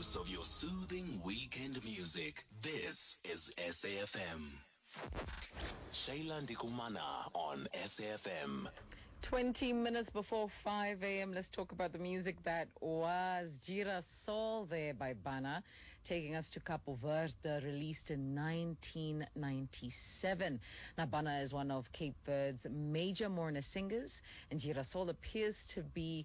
dose of your soothing weekend music. This is SAFM. Shayla Ndikumana on SAFM. 20 minutes before 5 a.m. Let's talk about the music that was Girasol there by Bana, taking us to Capo Verde, released in 1997. Now, Bana is one of Cape Verde's major Morna singers, and Girasol appears to be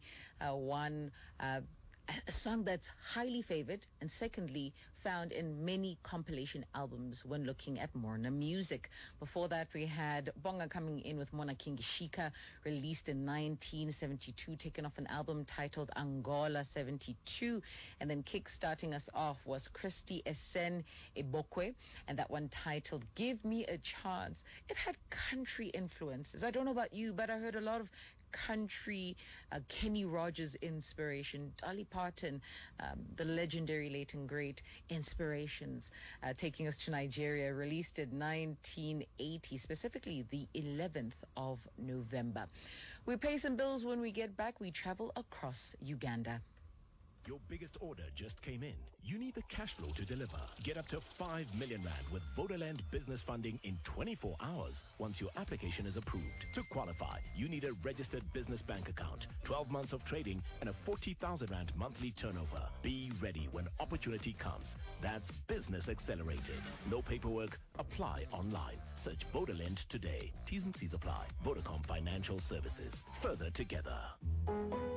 a song that's highly favored, and secondly found in many compilation albums when looking at Morna music. Before that, we had Bonga coming in with Mona Kingishika, released in 1972, taken off an album titled Angola 72, and then kick-starting us off was Christy Esen Ebokwe, and that one titled Give Me a Chance. It had country influences. I don't know about you, but I heard a lot of country, Kenny Rogers inspiration, Dolly Parton, the legendary late and great inspirations, taking us to Nigeria, released in 1980, specifically the 11th of November. We pay some bills. When we get back, we travel across Uganda. Your biggest order just came in. You need the cash flow to deliver. Get up to 5 million rand with Vodaland business funding in 24 hours once your application is approved. To qualify, you need a registered business bank account, 12 months of trading, and a 40,000 rand monthly turnover. Be ready when opportunity comes. That's Business Accelerated. No paperwork. Apply online. Search Vodaland today. T's and C's apply. Vodacom Financial Services. Further together.